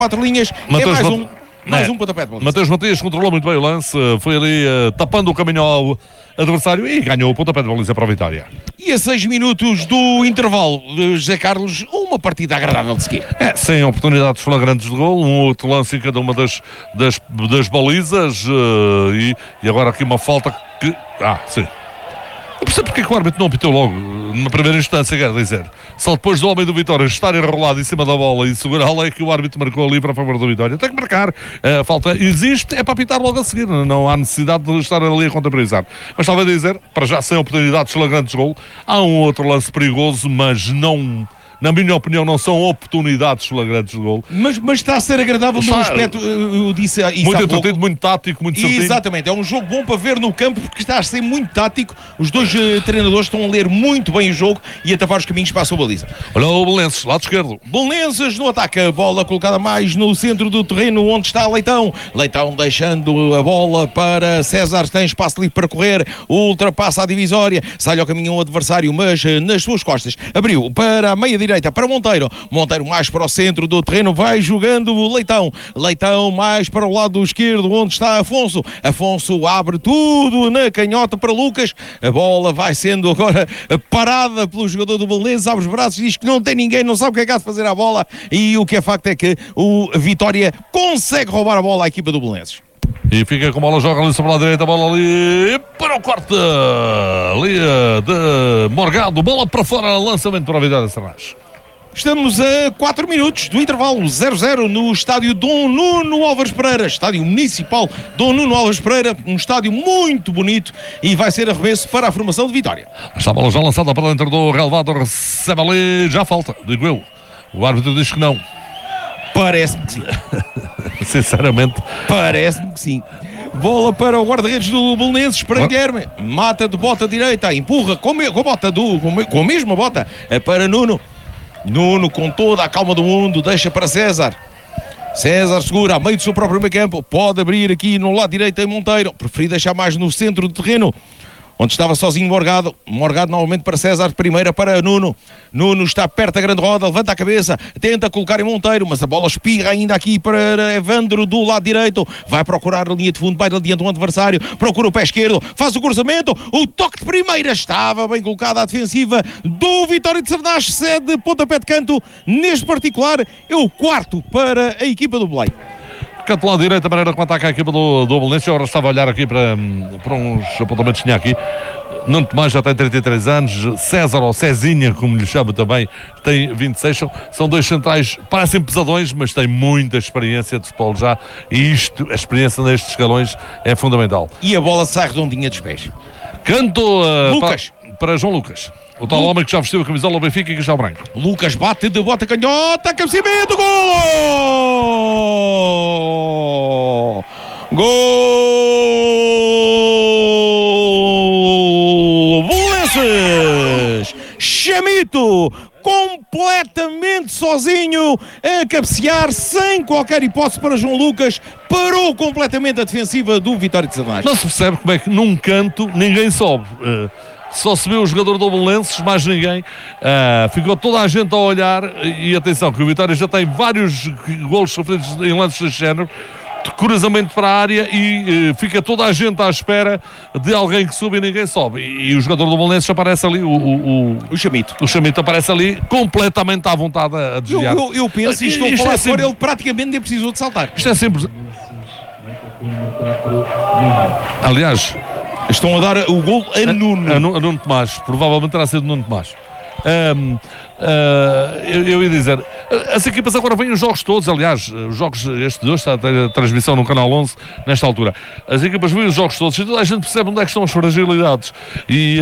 4 linhas, Mateus mais um pontapé de bola. Mateus Matias controlou muito bem o lance, foi ali tapando o caminho ao adversário e ganhou o pontapé de baliza para a vitória. E a 6 minutos do intervalo, José Carlos, uma partida agradável de seguir. Sem oportunidades flagrantes de gol, um outro lance em cada uma das balizas e agora aqui uma falta que... sim. Eu percebo porque é que o árbitro não apitou logo, na primeira instância, quer dizer. Só depois do homem do Vitória estar enrolado em cima da bola e segurá-la é que o árbitro marcou ali para a favor do Vitória. Tem que marcar. A falta existe, é para apitar logo a seguir. Não há necessidade de estar ali a contabilizar. Mas estava a dizer, para já sem oportunidades flagrantes de gol, há um outro lance perigoso, mas não... Na minha opinião, não são oportunidades flagrantes de gol. Mas está a ser agradável no aspecto, eu disse isso muito entretido, muito tático, muito certinho. Exatamente, é um jogo bom para ver no campo porque está a ser muito tático. Os dois treinadores estão a ler muito bem o jogo e a tapar os caminhos para a sua baliza. Olha o Belenenses, lado esquerdo. Belenenses no ataque, a bola colocada mais no centro do terreno onde está Leitão. Leitão deixando a bola para César, tem espaço livre para correr, ultrapassa a divisória, sai ao caminho um adversário, mas nas suas costas. Abriu para a meia direita, para Monteiro. Monteiro mais para o centro do terreno, vai jogando o Leitão. Leitão mais para o lado esquerdo, onde está Afonso. Afonso abre tudo na canhota para Lucas. A bola vai sendo agora parada pelo jogador do Belenenses, abre os braços, diz que não tem ninguém, não sabe o que é que há de fazer à bola, e o que é facto é que o Vitória consegue roubar a bola à equipa do Belenenses. E fica com a bola, joga ali sobre a direita, a bola ali para o corte ali de Morgado, bola para fora, lançamento para a Vitória de Serrães. Estamos a 4 minutos do intervalo, 0-0 no estádio Dom Nuno Álvares Pereira, estádio municipal Dom Nuno Álvares Pereira, um estádio muito bonito e vai ser arremesso para a formação de Vitória. Esta bola já lançada para dentro do relevado, recebe ali, já falta, digo eu. O árbitro diz que não. Parece-me que sim. Sinceramente. Parece-me que sim. Bola para o guarda-redes do Belenenses, para Guilherme. Mata de bota direita, empurra com a mesma bota para Nuno. Nuno com toda a calma do mundo, deixa para César. César segura a meio do seu próprio meio campo. Pode abrir aqui no lado direito em Monteiro. Preferi deixar mais no centro do terreno, onde estava sozinho Morgado. Morgado novamente para César, primeira para Nuno. Nuno está perto da grande roda, levanta a cabeça, tenta colocar em Monteiro, mas a bola espirra ainda aqui para Evandro do lado direito. Vai procurar a linha de fundo, vai adiante um adversário, procura o pé esquerdo, faz o cruzamento, o toque de primeira, estava bem colocada a defensiva do Vitória de Sernás, cede pontapé de canto, neste particular é o quarto para a equipa do Belém. Canto lá direito, a maneira como ataca a equipa do Belenenses. Eu estava a olhar aqui para uns apontamentos que tinha aqui. Nuno Tomás já tem 33 anos, César, ou Cezinha, como lhe chamo também, tem 26. São dois centrais, parecem pesadões, mas têm muita experiência de futebol já, e a experiência nestes escalões é fundamental. E a bola sai redondinha dos pés. Canto Lucas. Para João Lucas. O tal homem que já vestiu a camisola do Benfica e que está branco. Lucas bate de bota canhota, cabeceamento, gol! Gol! Belenenses! Chamito! Completamente sozinho a cabecear, sem qualquer hipótese para João Lucas, parou completamente a defensiva do Vitória de Sernás. Não se percebe como é que num canto ninguém sobe. Só se vê o jogador do Belenenses, mais ninguém. Ficou toda a gente a olhar, e atenção que o Vitória já tem vários golos sofridos em lances deste género, de cruzamento para a área, e fica toda a gente à espera de alguém que suba e ninguém sobe. E o jogador do Belenenses aparece ali, o Chamito. O Chamito aparece ali completamente à vontade a desviar. Eu penso, e estou a falar fora, ele praticamente nem precisou de saltar. Isto é simples. Aliás, estão a dar o gol a Nuno. A Nuno Tomás, provavelmente terá sido Nuno Tomás. Eu ia dizer, as equipas agora vêm os jogos todos, aliás, os jogos, este de hoje está a ter a transmissão no Canal 11 nesta altura. As equipas vêm os jogos todos e toda a gente percebe onde é que estão as fragilidades. E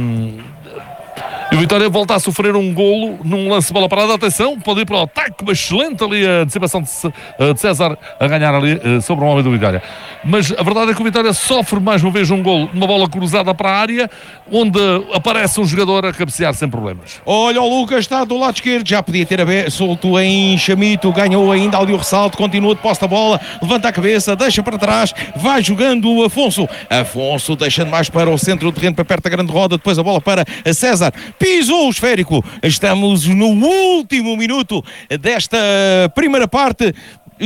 o Vitória volta a sofrer um golo num lance de bola parada. Atenção, pode ir para o ataque, uma excelente ali a antecipação de César a ganhar ali sobre o homem do Vitória. Mas a verdade é que o Vitória sofre mais uma vez um golo, uma bola cruzada para a área, onde aparece um jogador a cabecear sem problemas. Olha, o Lucas está do lado esquerdo, já podia ter solto em Chamito, ganhou ainda ali o ressalto, continua de posse da bola, levanta a cabeça, deixa para trás, vai jogando o Afonso. Afonso deixando mais para o centro do terreno, para perto da grande roda, depois a bola para César. Pisou o esférico. Estamos no último minuto desta primeira parte.